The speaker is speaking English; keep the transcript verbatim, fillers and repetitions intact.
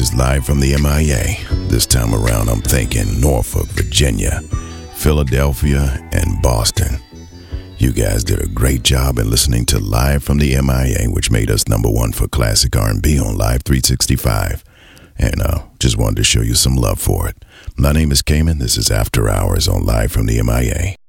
is Live from the M I A. This time around, I'm thinking Norfolk, Virginia, Philadelphia, and Boston. You guys did a great job in listening to Live from the M I A, which made us number one for classic R and B on Live three sixty-five. And uh, just wanted to show you some love for it. My name is Cayman. This is After Hours on Live from the M I A.